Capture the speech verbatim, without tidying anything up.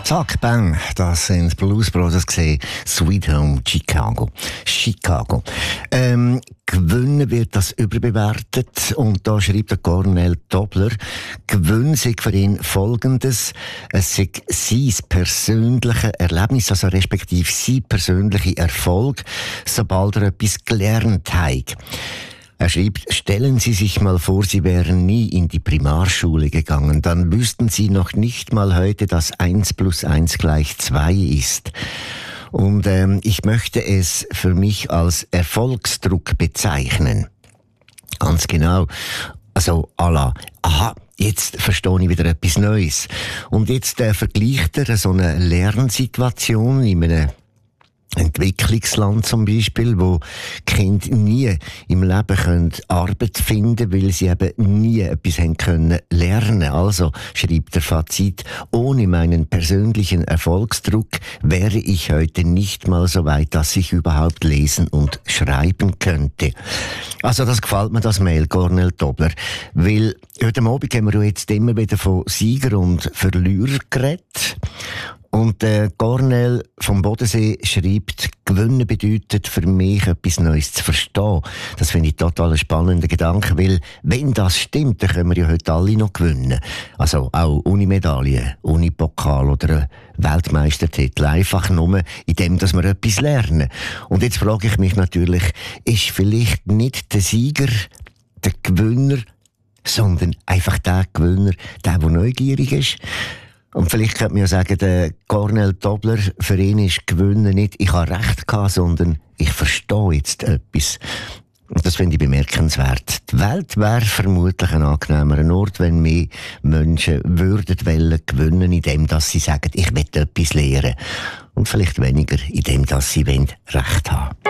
Zack, bang, das sind Blues Brothers gesehen. Sweet Home Chicago. Chicago. Ähm, Gewinnen wird das überbewertet und da schreibt der Cornel Dobler, Gewinn sei für ihn Folgendes, es sei sein persönliches Erlebnis, also respektive sein persönlicher Erfolg, sobald er etwas gelernt hat. Er schreibt, stellen Sie sich mal vor, Sie wären nie in die Primarschule gegangen, dann wüssten Sie noch nicht mal heute, dass eins plus eins gleich zwei ist. Und ähm, ich möchte es für mich als Erfolgsdruck bezeichnen. Ganz genau. Also à la, aha, jetzt verstehe ich wieder etwas Neues. Und jetzt äh, vergleicht er so eine Lernsituation in einem Entwicklungsland zum Beispiel, wo Kinder nie im Leben können Arbeit finden, weil sie eben nie etwas haben können lernen. Also schreibt der Fazit: Ohne meinen persönlichen Erfolgsdruck wäre ich heute nicht mal so weit, dass ich überhaupt lesen und schreiben könnte. Also das gefällt mir, das Mail, Cornel Dobler, weil heute Abend haben wir jetzt immer wieder von Sieger und Verlierer geredet. Und der Cornel vom Bodensee schreibt, Gewinnen bedeutet für mich, etwas Neues zu verstehen. Das finde ich total einen spannenden Gedanken, weil wenn das stimmt, dann können wir ja heute alle noch gewinnen. Also auch ohne Medaille, ohne Pokal oder Weltmeistertitel. Einfach nur in dem, dass wir etwas lernen. Und jetzt frage ich mich natürlich, ist vielleicht nicht der Sieger der Gewinner, sondern einfach der Gewinner, der, der neugierig ist? Und vielleicht könnte man ja sagen, der Cornel Dobler, für ihn ist Gewinnen nicht, ich habe Recht gehabt, sondern ich verstehe jetzt etwas. Und das finde ich bemerkenswert. Die Welt wäre vermutlich ein angenehmerer Ort, wenn mehr Menschen würden wollen gewinnen, indem dass sie sagen, ich will etwas lernen. Und vielleicht weniger, indem dass sie Recht haben wollen.